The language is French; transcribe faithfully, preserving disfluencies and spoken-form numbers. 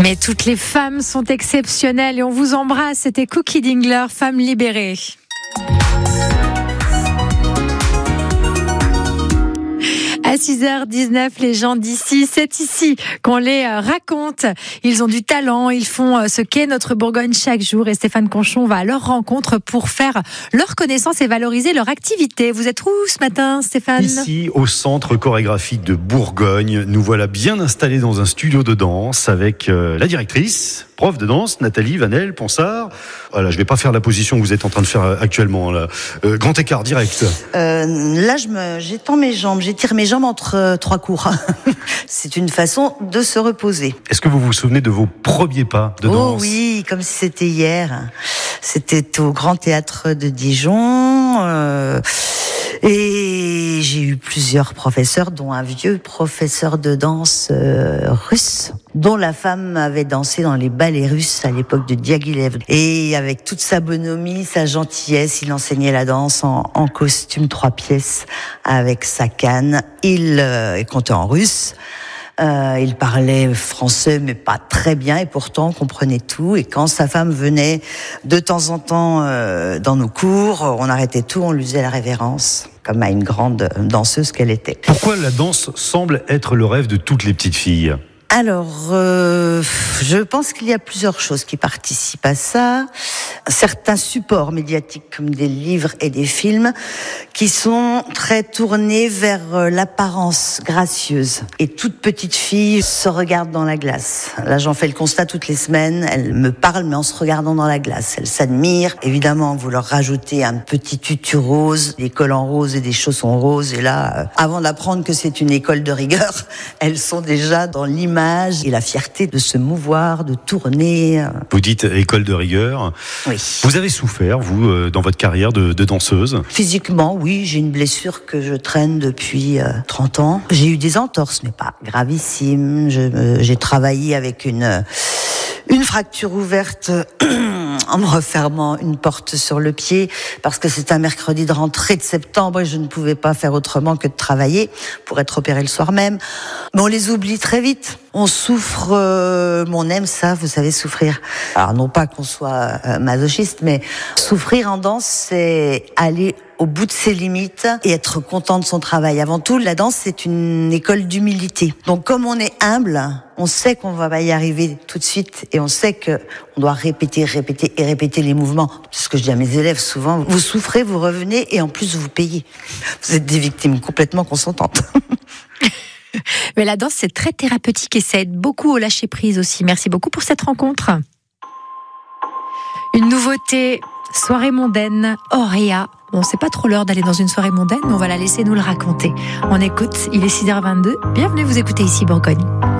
Mais toutes les femmes sont exceptionnelles et on vous embrasse. C'était Cookie Dingler, femme libérée. À six heures dix-neuf, les gens d'ici, c'est ici qu'on les raconte. Ils ont du talent, ils font ce qu'est notre Bourgogne chaque jour. Et Stéphane Conchon va à leur rencontre pour faire leur connaissance et valoriser leur activité. Vous êtes où ce matin, Stéphane ? Ici, au Centre chorégraphique de Bourgogne. Nous voilà bien installés dans un studio de danse avec euh, la directrice, prof de danse, Nathalie Vanel-Ponsard. Voilà, je ne vais pas faire la position que vous êtes en train de faire actuellement. Là. Euh, grand écart direct. Euh, là, je me, j'étends mes jambes, j'étire mes jambes entre euh, trois cours. C'est une façon de se reposer. Est-ce que vous vous souvenez de vos premiers pas de danse ? Oh oui, comme si c'était hier. C'était au Grand Théâtre de Dijon. Euh, et j'ai eu plusieurs professeurs, dont un vieux professeur de danse euh, russe, dont la femme avait dansé dans les ballets russes à l'époque de Diaghilev. Et avec toute sa bonhomie, sa gentillesse, il enseignait la danse en, en costume trois pièces avec sa canne. Il euh, comptait en russe. Euh, il parlait français, mais pas très bien, et pourtant on comprenait tout. Et quand sa femme venait de temps en temps euh, dans nos cours, on arrêtait tout, on lui faisait la révérence, comme à une grande danseuse qu'elle était. Pourquoi la danse semble être le rêve de toutes les petites filles ? Alors, euh, je pense qu'il y a plusieurs choses qui participent à ça. Certains supports médiatiques comme des livres et des films qui sont très tournés vers l'apparence gracieuse. Et toute petite fille se regarde dans la glace. Là, j'en fais le constat toutes les semaines. Elle me parle, mais en se regardant dans la glace. Elle s'admire. Évidemment, vous leur rajoutez un petit tutu rose, des collants roses et des chaussons roses. Et là, euh, avant d'apprendre que c'est une école de rigueur, elles sont déjà dans l'image et la fierté de se mouvoir, de tourner. Vous dites école de rigueur. Oui. Vous avez souffert, vous, euh, dans votre carrière de, de danseuse ? Physiquement, oui. J'ai une blessure que je traîne depuis euh, trente ans. J'ai eu des entorses, mais pas gravissimes. Je, euh, j'ai travaillé avec une, une fracture ouverte en me refermant une porte sur le pied, parce que c'est un mercredi de rentrée de septembre et je ne pouvais pas faire autrement que de travailler pour être opérée le soir même. Mais on les oublie très vite. On souffre, euh, on aime ça, vous savez, souffrir. Alors non pas qu'on soit euh, masochiste, mais souffrir en danse, c'est aller au bout de ses limites et être content de son travail. Avant tout, la danse, c'est une école d'humilité. Donc comme on est humble, on sait qu'on va pas y arriver tout de suite et on sait que on doit répéter, répéter et répéter les mouvements. C'est ce que je dis à mes élèves souvent. Vous souffrez, vous revenez et en plus vous payez. Vous êtes des victimes complètement consentantes. Mais la danse, c'est très thérapeutique et ça aide beaucoup au lâcher-prise aussi. Merci beaucoup pour cette rencontre. Une nouveauté, soirée mondaine, Auréa. Bon, c'est pas trop l'heure d'aller dans une soirée mondaine, mais on va la laisser nous le raconter. On écoute, il est six heures vingt-deux. Bienvenue, vous écoutez ici Bourgogne.